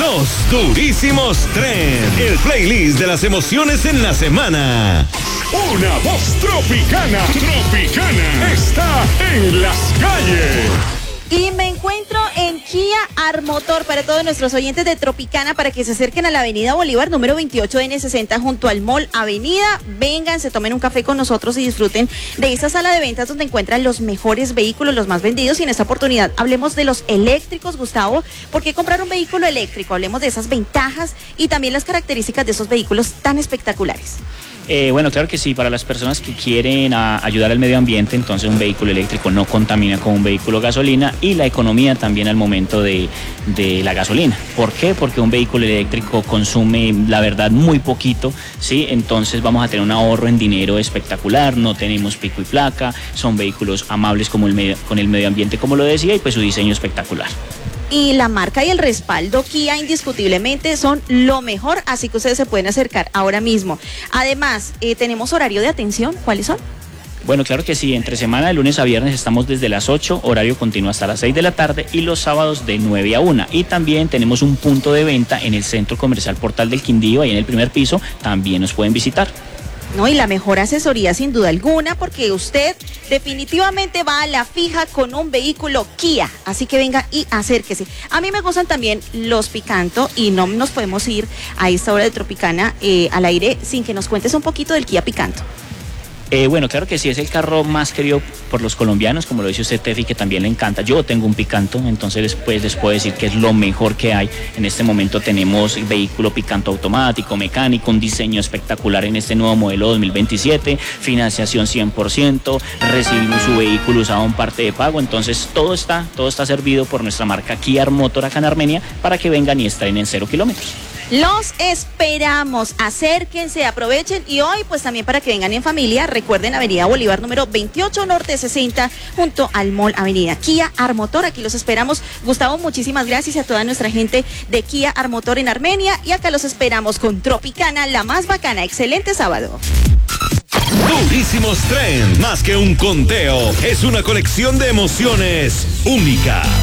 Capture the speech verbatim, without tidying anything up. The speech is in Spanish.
Los Durísimos Trend, el playlist de las emociones en la semana. Una voz tropicana, tropicana, está en las calles. Y me encuentro en Kia Armotor para todos nuestros oyentes de Tropicana para que se acerquen a la avenida Bolívar número veintiocho N sesenta junto al Mall Avenida. Vengan, se tomen un café con nosotros y disfruten de esta sala de ventas donde encuentran los mejores vehículos, los más vendidos. Y en esta oportunidad hablemos de los eléctricos, Gustavo. ¿Por qué comprar un vehículo eléctrico? Hablemos de esas ventajas y también las características de esos vehículos tan espectaculares. Eh, bueno, claro que sí, para las personas que quieren a, ayudar al medio ambiente, entonces un vehículo eléctrico no contamina con un vehículo gasolina, y la economía también al momento de, de la gasolina. ¿Por qué? Porque un vehículo eléctrico consume, la verdad, muy poquito, ¿sí? Entonces vamos a tener un ahorro en dinero espectacular, no tenemos pico y placa, son vehículos amables como el medio, con el medio ambiente, como lo decía, y pues su diseño espectacular. Y la marca y el respaldo Kia indiscutiblemente son lo mejor, así que ustedes se pueden acercar ahora mismo. Además, eh, tenemos horario de atención, ¿cuáles son? Bueno, claro que sí, entre semana de lunes a viernes estamos desde las ocho, horario continuo hasta las seis de la tarde, y los sábados de nueve a una. Y también tenemos un punto de venta en el Centro Comercial Portal del Quindío, ahí en el primer piso, también nos pueden visitar. No, y la mejor asesoría sin duda alguna, porque usted definitivamente va a la fija con un vehículo Kia, así que venga y acérquese. A mí me gustan también los Picanto y no nos podemos ir a esta hora de Tropicana eh, al aire sin que nos cuentes un poquito del Kia Picanto. Eh, bueno, claro que sí, es el carro más querido por los colombianos, como lo dice usted, Tefi, que también le encanta. Yo tengo un Picanto, entonces después les puedo decir que es lo mejor que hay. En este momento tenemos vehículo Picanto automático, mecánico, un diseño espectacular en este nuevo modelo dos mil veintisiete, financiación cien por ciento, recibimos su vehículo usado en parte de pago, entonces todo está, todo está servido por nuestra marca Kia Armotor acá en Armenia para que vengan y estrenen en cero kilómetros. Los esperamos, acérquense, aprovechen, y hoy pues también para que vengan en familia, recuerden avenida Bolívar número veintiocho Norte sesenta junto al Mall Avenida. Kia Armotor, aquí los esperamos. Gustavo, muchísimas gracias a toda nuestra gente de Kia Armotor en Armenia, y acá los esperamos con Tropicana, la más bacana. Excelente sábado. Durísimos Trend, más que un conteo, es una colección de emociones únicas.